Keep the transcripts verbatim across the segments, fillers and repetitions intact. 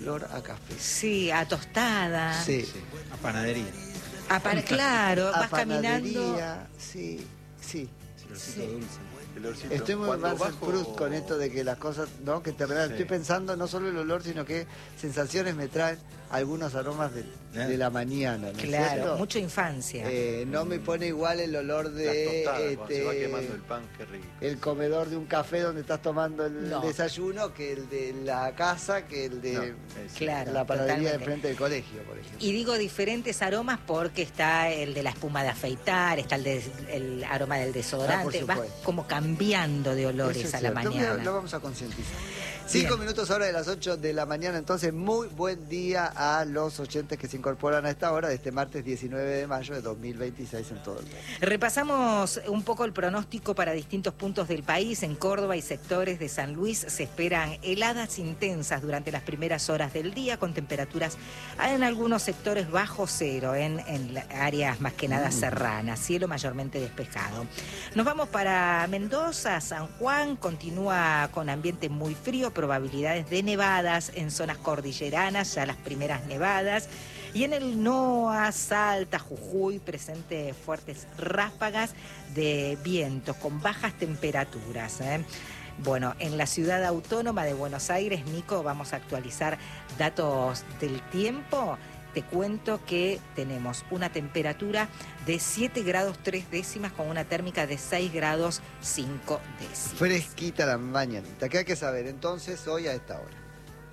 olor a café. Sí, a tostada. Sí. Sí, a panadería. A pan- claro, A vas caminando. panadería, sí, sí. El olorcito Sí. dulce. El olorcito. Estoy muy Cuando Marcel bajo- Proust con esto de que las cosas, ¿no? Que te regalan. Sí. Estoy pensando no solo el olor, sino que sensaciones me traen algunos aromas de, de la mañana, ¿no es Claro, cierto? mucha infancia. Eh, no me pone igual el olor Las de tostadas, cuando se va este, quemando el pan, qué rico. el comedor de un café donde estás tomando el No. desayuno, que el de la casa, que el de No, es- Claro, la panadería de totalmente. frente del colegio, por ejemplo. Y digo diferentes aromas porque está el de la espuma de afeitar, está el, de, el aroma del desodorante, Ah, por vas supuesto. como cambiando de olores Eso es a la cierto. mañana. Lo, lo vamos a concientizar. Cinco Bien. minutos ahora de las ocho de la mañana, entonces muy buen día a los oyentes que se incorporan a esta hora de este martes diecinueve de mayo de dos mil veintiséis en todo el mundo. Repasamos un poco el pronóstico para distintos puntos del país. En Córdoba y sectores de San Luis se esperan heladas intensas durante las primeras horas del día, con temperaturas en algunos sectores bajo cero, en, en la- áreas más que nada serranas, cielo mayormente despejado. Nos vamos para Mendoza, San Juan, continúa con ambiente muy frío, probabilidades de nevadas en zonas cordilleranas, ya las primeras nevadas. Y en el NOA, Salta, Jujuy, presente fuertes ráfagas de viento con bajas temperaturas, ¿eh? Bueno, en la ciudad autónoma de Buenos Aires, Nico, vamos a actualizar datos del tiempo. Te cuento que tenemos una temperatura de siete grados tres décimas con una térmica de seis grados cinco décimas. Fresquita la mañanita. ¿Qué hay que saber entonces hoy a esta hora?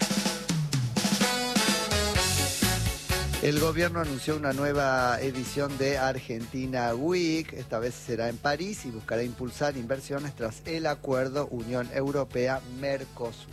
El gobierno anunció una nueva edición de Argentina Week. Esta vez será en París y buscará impulsar inversiones tras el acuerdo Unión Europea-Mercosur.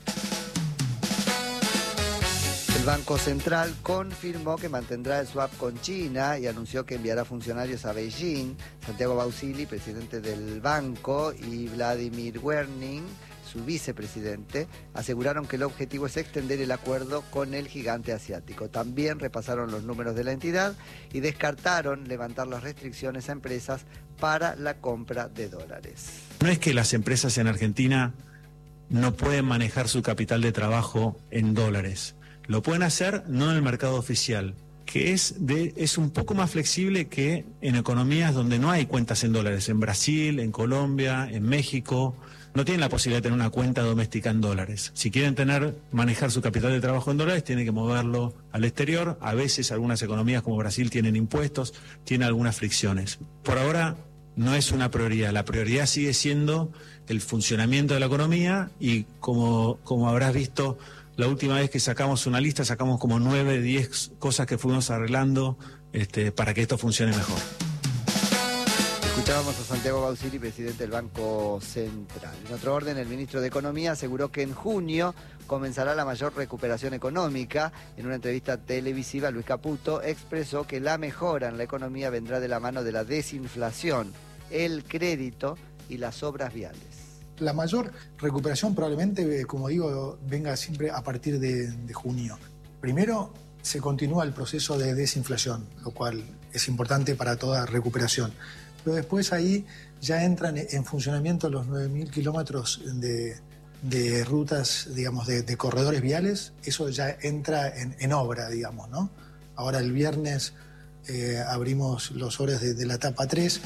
El Banco Central confirmó que mantendrá el swap con China y anunció que enviará funcionarios a Beijing. Santiago Bausili, presidente del banco, y Vladimir Werning, su vicepresidente, aseguraron que el objetivo es extender el acuerdo con el gigante asiático. También repasaron los números de la entidad y descartaron levantar las restricciones a empresas para la compra de dólares. No es que las empresas en Argentina no pueden manejar su capital de trabajo en dólares. Lo pueden hacer no en el mercado oficial, que es, de, es un poco más flexible que en economías donde no hay cuentas en dólares. En Brasil, en Colombia, en México, no tienen la posibilidad de tener una cuenta doméstica en dólares. Si quieren tener, manejar su capital de trabajo en dólares, tienen que moverlo al exterior. A veces algunas economías como Brasil tienen impuestos, tienen algunas fricciones. Por ahora no es una prioridad. La prioridad sigue siendo el funcionamiento de la economía y como, como habrás visto, la última vez que sacamos una lista, sacamos como nueve, diez cosas que fuimos arreglando este, para que esto funcione mejor. Escuchábamos a Santiago Bausili, presidente del Banco Central. En otro orden, el ministro de Economía aseguró que en junio comenzará la mayor recuperación económica. En una entrevista televisiva, Luis Caputo expresó que la mejora en la economía vendrá de la mano de la desinflación, el crédito y las obras viales. La mayor recuperación probablemente, como digo, venga siempre a partir de, de junio. Primero, se continúa el proceso de desinflación, lo cual es importante para toda recuperación. Pero después ahí ya entran en funcionamiento los nueve mil kilómetros de, de rutas, digamos, de, de corredores viales. Eso ya entra en, en obra, digamos, ¿no? Ahora el viernes eh, abrimos los horas de, de la etapa tres.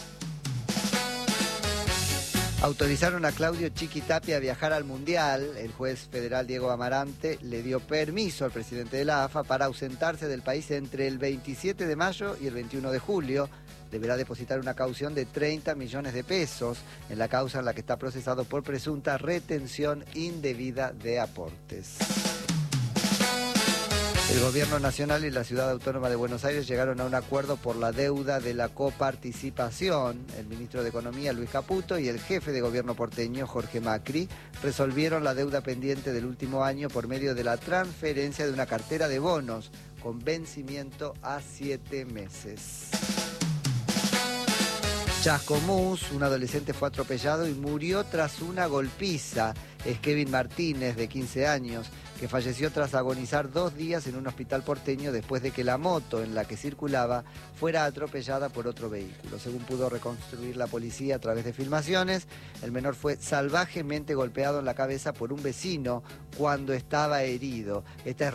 Autorizaron a Claudio Chiquitapia a viajar al Mundial. El juez federal Diego Amarante le dio permiso al presidente de la A F A para ausentarse del país entre el veintisiete de mayo y el veintiuno de julio. Deberá depositar una caución de treinta millones de pesos en la causa en la que está procesado por presunta retención indebida de aportes. El Gobierno Nacional y la Ciudad Autónoma de Buenos Aires llegaron a un acuerdo por la deuda de la coparticipación. El ministro de Economía, Luis Caputo, y el jefe de gobierno porteño, Jorge Macri, resolvieron la deuda pendiente del último año por medio de la transferencia de una cartera de bonos con vencimiento a siete meses. Chascomús, un adolescente fue atropellado y murió tras una golpiza. Es Kevin Martínez, de quince años, que falleció tras agonizar dos días en un hospital porteño después de que la moto en la que circulaba fuera atropellada por otro vehículo. Según pudo reconstruir la policía a través de filmaciones, el menor fue salvajemente golpeado en la cabeza por un vecino cuando estaba herido. Esta es